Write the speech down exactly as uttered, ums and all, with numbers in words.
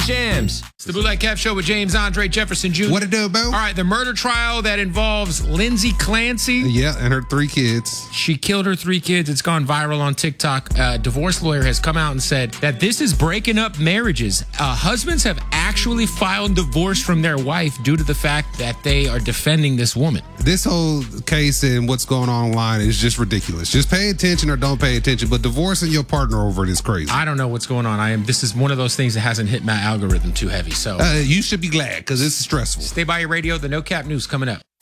Shams. It's the Bootleg Kev Show with James Andre Jefferson Junior What it do, boo? All right, the murder trial that involves Lindsay Clancy. Yeah, and her three kids. She killed her three kids. It's gone viral on TikTok. A divorce lawyer has come out and said that this is breaking up marriages. Uh, husbands have actually filed divorce from their wife due to the fact that they are defending this woman. This whole case and what's going on online is just ridiculous. Just pay attention or don't pay attention, but divorcing your partner over it is crazy. I don't know what's going on. I am. This is one of those things that hasn't hit my algorithm too heavy. So uh, you should be glad because it's stressful. Stay by your radio. The No Cap News coming up.